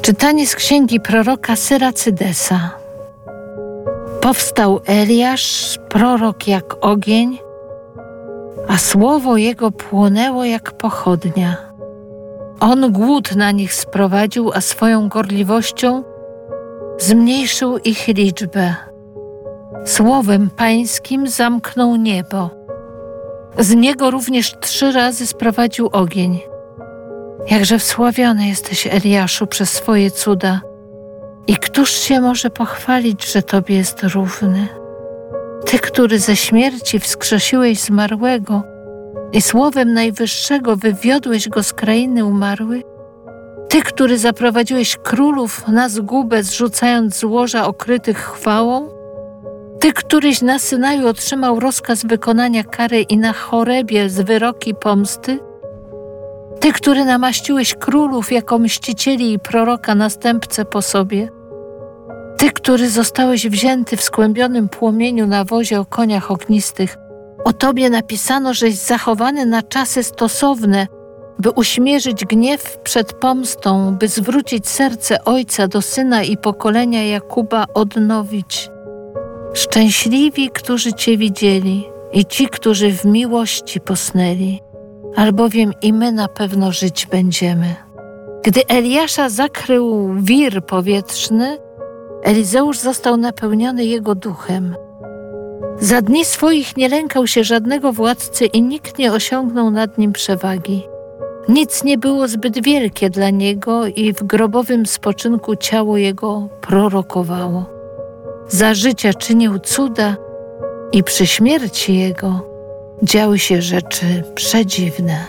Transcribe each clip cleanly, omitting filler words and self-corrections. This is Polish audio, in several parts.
Czytanie z księgi proroka Syracydesa. Powstał Eliasz, prorok jak ogień, a słowo jego płonęło jak pochodnia. On głód na nich sprowadził, a swoją gorliwością zmniejszył ich liczbę. Słowem pańskim zamknął niebo. Z niego również 3 razy sprowadził ogień. Jakże wsławiony jesteś, Eliaszu, przez swoje cuda. I któż się może pochwalić, że Tobie jest równy? Ty, który ze śmierci wskrzesiłeś zmarłego i słowem Najwyższego wywiodłeś go z krainy umarłych? Ty, który zaprowadziłeś królów na zgubę, zrzucając z łoża okrytych chwałą? Ty, któryś na Synaju otrzymał rozkaz wykonania kary i na Chorebie z wyroki pomsty? Ty, który namaściłeś królów jako mścicieli i proroka następcę po sobie? Ty, który zostałeś wzięty w skłębionym płomieniu na wozie o koniach ognistych, o Tobie napisano, żeś zachowany na czasy stosowne, by uśmierzyć gniew przed pomstą, by zwrócić serce Ojca do Syna i pokolenia Jakuba odnowić. Szczęśliwi, którzy Cię widzieli i ci, którzy w miłości posnęli, albowiem i my na pewno żyć będziemy. Gdy Eliasza zakrył wir powietrzny, Elizeusz został napełniony jego duchem. Za dni swoich nie lękał się żadnego władcy i nikt nie osiągnął nad nim przewagi. Nic nie było zbyt wielkie dla niego i w grobowym spoczynku ciało jego prorokowało. Za życia czynił cuda i przy śmierci jego działy się rzeczy przedziwne.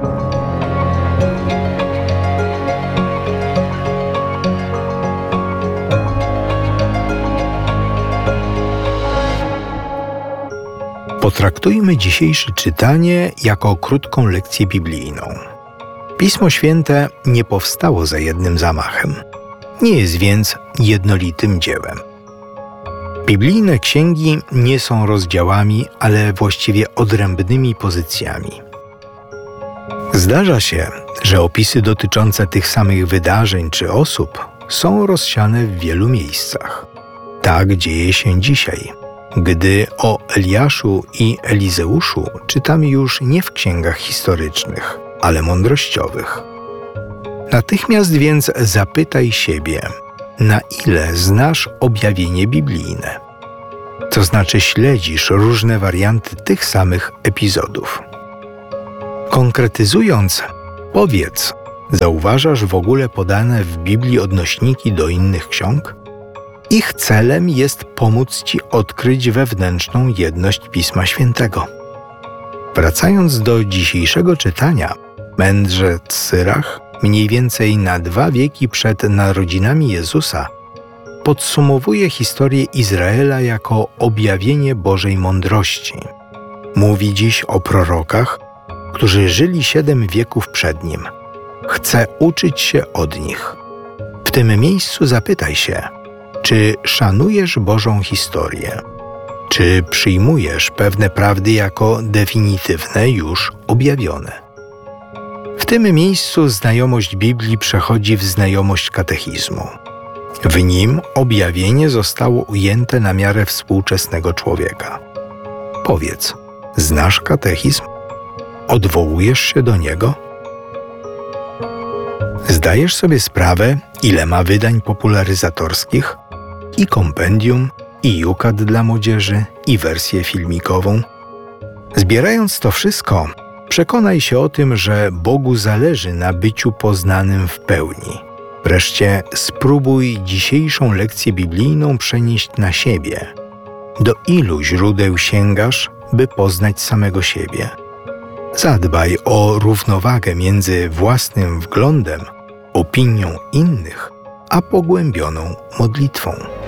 Potraktujmy dzisiejsze czytanie jako krótką lekcję biblijną. Pismo Święte nie powstało za jednym zamachem. Nie jest więc jednolitym dziełem. Biblijne księgi nie są rozdziałami, ale właściwie odrębnymi pozycjami. Zdarza się, że opisy dotyczące tych samych wydarzeń czy osób są rozsiane w wielu miejscach. Tak dzieje się dzisiaj, gdy o Eliaszu i Elizeuszu czytamy już nie w księgach historycznych, ale mądrościowych. Natychmiast więc zapytaj siebie, na ile znasz objawienie biblijne? To znaczy śledzisz różne warianty tych samych epizodów. Konkretyzując, powiedz, zauważasz w ogóle podane w Biblii odnośniki do innych ksiąg? Ich celem jest pomóc Ci odkryć wewnętrzną jedność Pisma Świętego. Wracając do dzisiejszego czytania, mędrzec Syrach, mniej więcej na 2 wieki przed narodzinami Jezusa, podsumowuje historię Izraela jako objawienie Bożej mądrości. Mówi dziś o prorokach, którzy żyli 7 wieków przed nim. Chce uczyć się od nich. W tym miejscu zapytaj się, czy szanujesz Bożą historię? Czy przyjmujesz pewne prawdy jako definitywne, już objawione? W tym miejscu znajomość Biblii przechodzi w znajomość katechizmu. W nim objawienie zostało ujęte na miarę współczesnego człowieka. Powiedz, znasz katechizm? Odwołujesz się do niego? Zdajesz sobie sprawę, ile ma wydań popularyzatorskich? I kompendium, i jukat dla młodzieży, i wersję filmikową. Zbierając to wszystko, przekonaj się o tym, że Bogu zależy na byciu poznanym w pełni. Wreszcie spróbuj dzisiejszą lekcję biblijną przenieść na siebie. Do ilu źródeł sięgasz, by poznać samego siebie? Zadbaj o równowagę między własnym wglądem, opinią innych, a pogłębioną modlitwą.